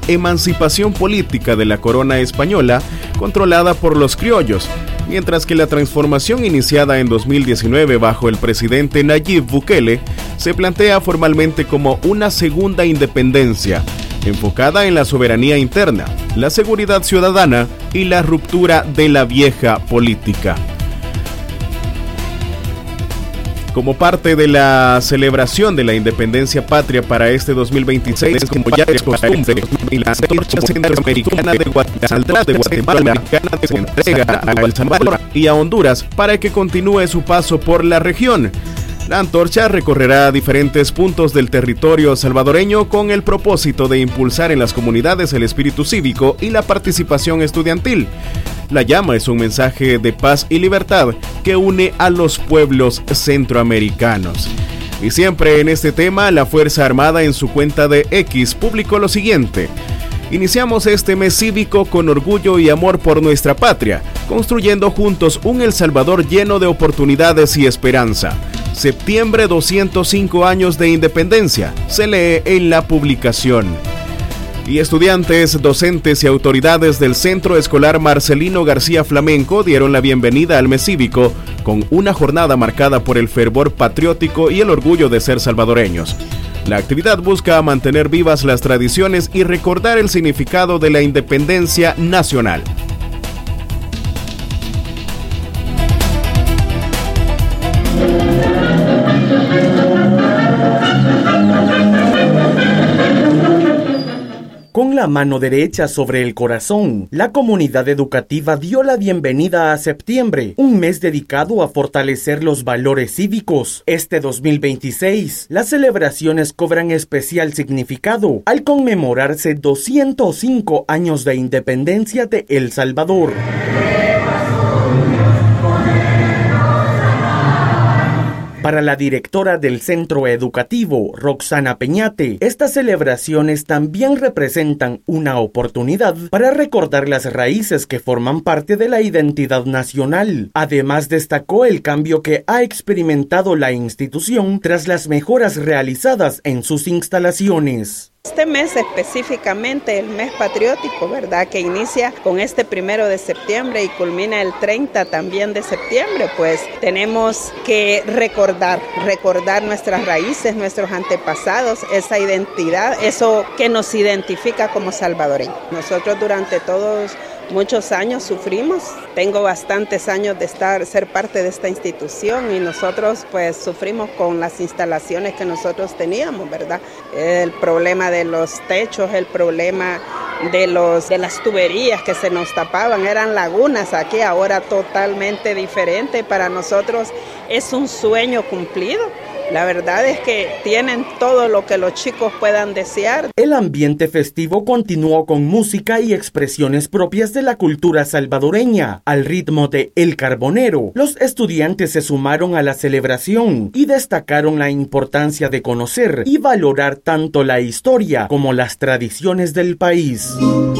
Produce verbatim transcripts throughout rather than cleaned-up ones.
emancipación política de la corona española controlada por los criollos, mientras que la transformación iniciada en dos mil diecinueve bajo el presidente Nayib Bukele se plantea formalmente como una segunda independencia, enfocada en la soberanía interna, la seguridad ciudadana y la ruptura de la vieja política. Como parte de la celebración de la independencia patria para este dos mil veintiséis, como ya es costumbre, la antorcha centroamericana de Guatemala, de Guatemala se entrega a El Salvador y a Honduras para que continúe su paso por la región. La antorcha recorrerá diferentes puntos del territorio salvadoreño con el propósito de impulsar en las comunidades el espíritu cívico y la participación estudiantil. La llama es un mensaje de paz y libertad que une a los pueblos centroamericanos. Y siempre en este tema, la Fuerza Armada en su cuenta de X publicó lo siguiente: iniciamos este mes cívico con orgullo y amor por nuestra patria, construyendo juntos un El Salvador lleno de oportunidades y esperanza. Septiembre, doscientos cinco años de independencia, se lee en la publicación. Y estudiantes, docentes y autoridades del Centro Escolar Marcelino García Flamenco dieron la bienvenida al mes cívico con una jornada marcada por el fervor patriótico y el orgullo de ser salvadoreños. La actividad busca mantener vivas las tradiciones y recordar el significado de la independencia nacional. Con la mano derecha sobre el corazón, la comunidad educativa dio la bienvenida a septiembre, un mes dedicado a fortalecer los valores cívicos. Este dos mil veintiséis, las celebraciones cobran especial significado al conmemorarse doscientos cinco años de independencia de El Salvador. Para la directora del centro educativo, Roxana Peñate, estas celebraciones también representan una oportunidad para recordar las raíces que forman parte de la identidad nacional. Además, destacó el cambio que ha experimentado la institución tras las mejoras realizadas en sus instalaciones. Este mes específicamente, el mes patriótico, ¿verdad?, que inicia con este primero de septiembre y culmina el treinta también de septiembre, pues tenemos que recordar, recordar nuestras raíces, nuestros antepasados, esa identidad, eso que nos identifica como salvadoreños. Nosotros durante todos muchos años sufrimos, tengo bastantes años de estar, ser parte de esta institución y nosotros pues sufrimos con las instalaciones que nosotros teníamos, ¿verdad? El problema de los techos, el problema de, los, de las tuberías que se nos tapaban, eran lagunas aquí, ahora totalmente diferente. Para nosotros es un sueño cumplido. La verdad es que tienen todo lo que los chicos puedan desear. El ambiente festivo continuó con música y expresiones propias de la cultura salvadoreña. Al ritmo de El Carbonero, los estudiantes se sumaron a la celebración y destacaron la importancia de conocer y valorar tanto la historia como las tradiciones del país.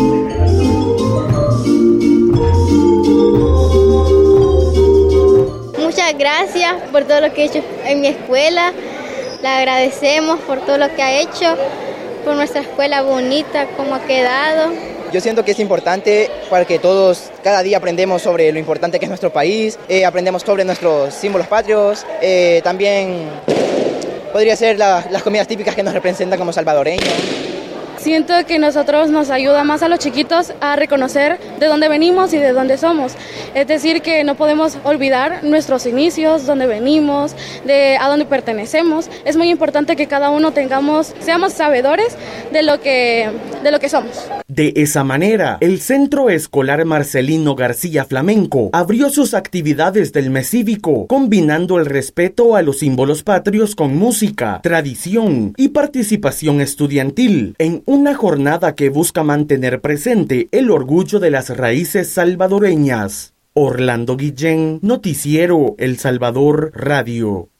Muchas gracias por todo lo que he hecho en mi escuela. Le agradecemos por todo lo que ha hecho, por nuestra escuela bonita, cómo ha quedado. Yo siento que es importante para que todos cada día aprendemos sobre lo importante que es nuestro país, eh, aprendemos sobre nuestros símbolos patrios, eh, también podría ser la, las comidas típicas que nos representan como salvadoreños. Siento que nosotros nos ayuda más a los chiquitos a reconocer de dónde venimos y de dónde somos. Es decir, que no podemos olvidar nuestros inicios, dónde venimos, de a dónde pertenecemos. Es muy importante que cada uno tengamos, seamos sabedores de lo que, de lo que somos. De esa manera, el Centro Escolar Marcelino García Flamenco abrió sus actividades del mes cívico, combinando el respeto a los símbolos patrios con música, tradición y participación estudiantil en una jornada que busca mantener presente el orgullo de las raíces salvadoreñas. Orlando Guillén, Noticiero El Salvador Radio.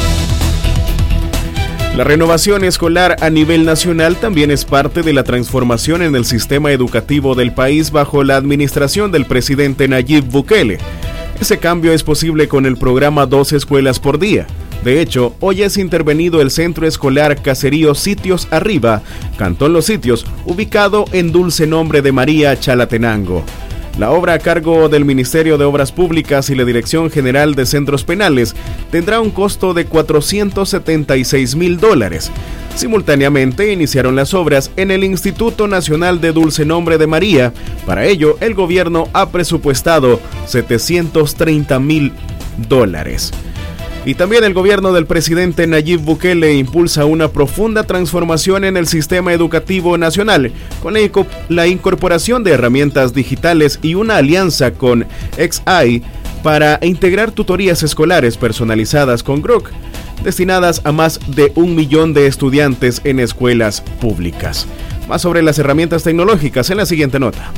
La renovación escolar a nivel nacional también es parte de la transformación en el sistema educativo del país bajo la administración del presidente Nayib Bukele. Ese cambio es posible con el programa Dos Escuelas por Día, De hecho, hoy es intervenido el Centro Escolar Caserío Sitios Arriba, Cantón Los Sitios, ubicado en Dulce Nombre de María, Chalatenango. La obra, a cargo del Ministerio de Obras Públicas y la Dirección General de Centros Penales, tendrá un costo de cuatrocientos setenta y seis mil dólares. Simultáneamente iniciaron las obras en el Instituto Nacional de Dulce Nombre de María. Para ello, el gobierno ha presupuestado setecientos treinta mil dólares. Y también el gobierno del presidente Nayib Bukele impulsa una profunda transformación en el sistema educativo nacional, con la incorporación de herramientas digitales y una alianza con X I para integrar tutorías escolares personalizadas con Grok, destinadas a más de un millón de estudiantes en escuelas públicas. Más sobre las herramientas tecnológicas en la siguiente nota.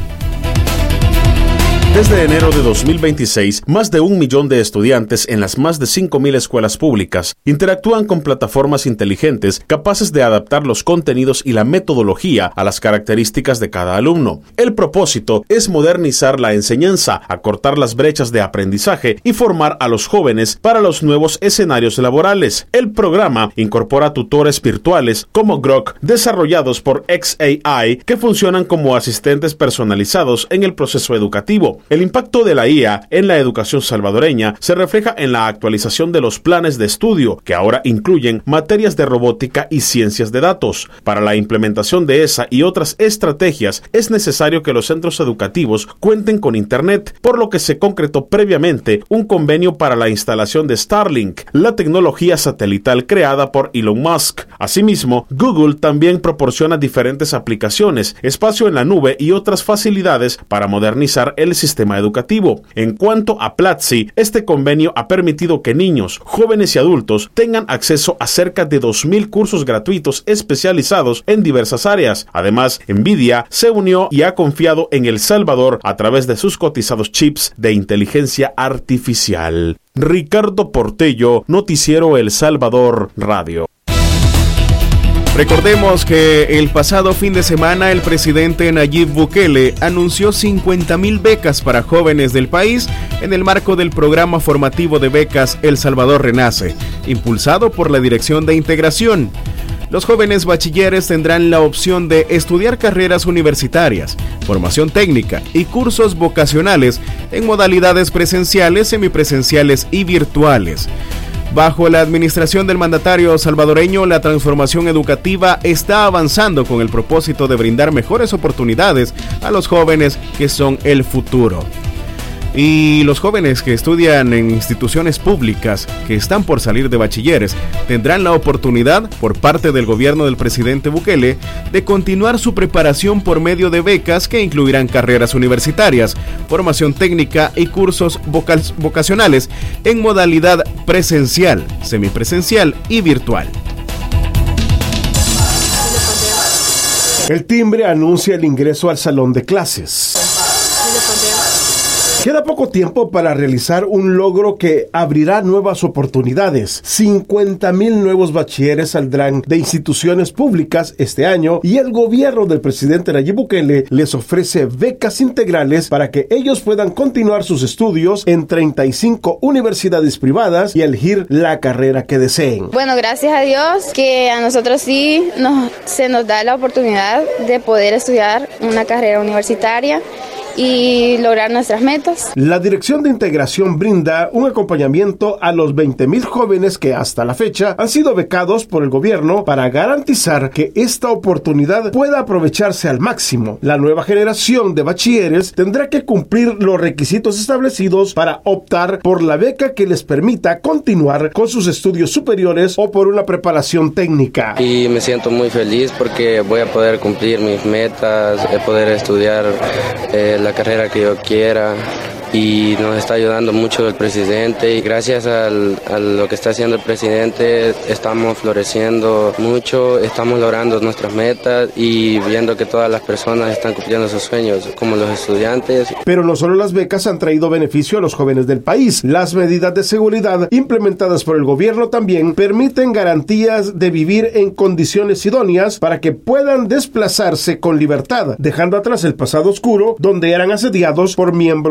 Desde enero de dos mil veintiséis, más de un millón de estudiantes en las más de cinco mil escuelas públicas interactúan con plataformas inteligentes capaces de adaptar los contenidos y la metodología a las características de cada alumno. El propósito es modernizar la enseñanza, acortar las brechas de aprendizaje y formar a los jóvenes para los nuevos escenarios laborales. El programa incorpora tutores virtuales como Grok, desarrollados por X A I, que funcionan como asistentes personalizados en el proceso educativo. El impacto de la I A en la educación salvadoreña se refleja en la actualización de los planes de estudio, que ahora incluyen materias de robótica y ciencias de datos. Para la implementación de esa y otras estrategias, es necesario que los centros educativos cuenten con Internet, por lo que se concretó previamente un convenio para la instalación de Starlink, la tecnología satelital creada por Elon Musk. Asimismo, Google también proporciona diferentes aplicaciones, espacio en la nube y otras facilidades para modernizar el sistema sistema educativo. En cuanto a Platzi, este convenio ha permitido que niños, jóvenes y adultos tengan acceso a cerca de dos mil cursos gratuitos especializados en diversas áreas. Además, Nvidia se unió y ha confiado en El Salvador a través de sus cotizados chips de inteligencia artificial. Ricardo Portello, Noticiero El Salvador Radio. Recordemos que el pasado fin de semana el presidente Nayib Bukele anunció cincuenta mil becas para jóvenes del país en el marco del programa formativo de becas El Salvador Renace, impulsado por la Dirección de Integración. Los jóvenes bachilleres tendrán la opción de estudiar carreras universitarias, formación técnica y cursos vocacionales en modalidades presenciales, semipresenciales y virtuales. Bajo la administración del mandatario salvadoreño, la transformación educativa está avanzando con el propósito de brindar mejores oportunidades a los jóvenes que son el futuro. Y los jóvenes que estudian en instituciones públicas que están por salir de bachilleres tendrán la oportunidad, por parte del gobierno del presidente Bukele, de continuar su preparación por medio de becas que incluirán carreras universitarias, formación técnica y cursos vocal- vocacionales en modalidad presencial, semipresencial y virtual. El timbre anuncia el ingreso al salón de clases. Queda poco tiempo para realizar un logro que abrirá nuevas oportunidades. cincuenta mil nuevos bachilleres saldrán de instituciones públicas este año y el gobierno del presidente Nayib Bukele les ofrece becas integrales para que ellos puedan continuar sus estudios en treinta y cinco universidades privadas y elegir la carrera que deseen. Bueno, gracias a Dios que a nosotros sí nos, se nos da la oportunidad de poder estudiar una carrera universitaria y lograr nuestras metas. La Dirección de Integración brinda un acompañamiento a los veinte mil jóvenes que hasta la fecha han sido becados por el gobierno para garantizar que esta oportunidad pueda aprovecharse al máximo. La nueva generación de bachilleres tendrá que cumplir los requisitos establecidos para optar por la beca que les permita continuar con sus estudios superiores o por una preparación técnica. Y me siento muy feliz porque voy a poder cumplir mis metas, poder estudiar eh, la carrera que yo quiera. Y nos está ayudando mucho el presidente y gracias al, a lo que está haciendo el presidente estamos floreciendo mucho, estamos logrando nuestras metas y viendo que todas las personas están cumpliendo sus sueños, como los estudiantes. Pero no solo las becas han traído beneficio a los jóvenes del país. Las medidas de seguridad implementadas por el gobierno también permiten garantías de vivir en condiciones idóneas para que puedan desplazarse con libertad, dejando atrás el pasado oscuro donde eran asediados por miembros de estructuras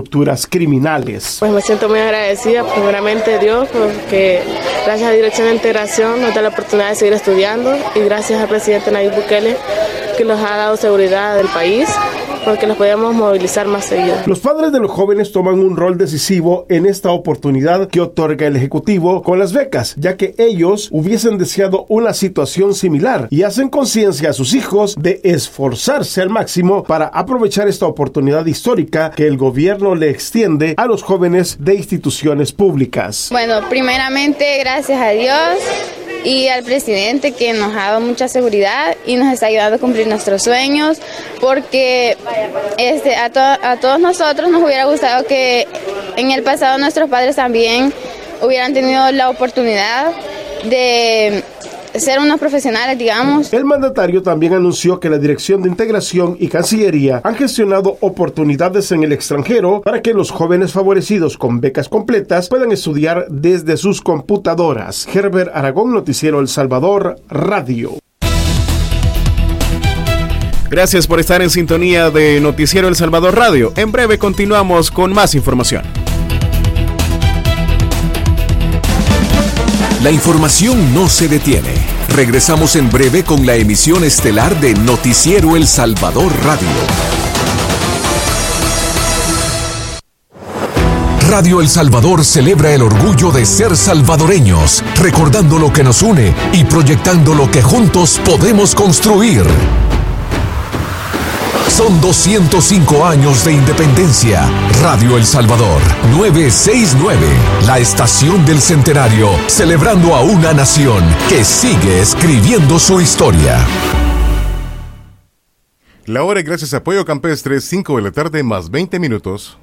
estructuras criminales. Pues me siento muy agradecida, primeramente Dios, porque gracias a la Dirección de Integración nos da la oportunidad de seguir estudiando y gracias al presidente Nayib Bukele que nos ha dado seguridad del país, porque nos podemos movilizar más seguido. Los padres de los jóvenes toman un rol decisivo en esta oportunidad que otorga el Ejecutivo con las becas, ya que ellos hubiesen deseado una situación similar y hacen conciencia a sus hijos de esforzarse al máximo para aprovechar esta oportunidad histórica que el gobierno le extiende a los jóvenes de instituciones públicas. Bueno, primeramente gracias a Dios y al presidente que nos ha dado mucha seguridad y nos está ayudando a cumplir nuestros sueños, porque este, a, to a todos nosotros nos hubiera gustado que en el pasado nuestros padres también hubieran tenido la oportunidad de ser unos profesionales, digamos. El mandatario también anunció que la Dirección de Integración y Cancillería han gestionado oportunidades en el extranjero para que los jóvenes favorecidos con becas completas puedan estudiar desde sus computadoras. Herbert Aragón, Noticiero El Salvador, Radio. Gracias por estar en sintonía de Noticiero El Salvador Radio. En breve continuamos con más información. La información no se detiene. Regresamos en breve con la emisión estelar de Noticiero El Salvador Radio. Radio El Salvador celebra el orgullo de ser salvadoreños, recordando lo que nos une y proyectando lo que juntos podemos construir. Son doscientos cinco años de independencia. Radio El Salvador, novecientos sesenta y nueve, la estación del centenario, celebrando a una nación que sigue escribiendo su historia. La hora, gracias a Apoyo Campestre, cinco de la tarde más veinte minutos.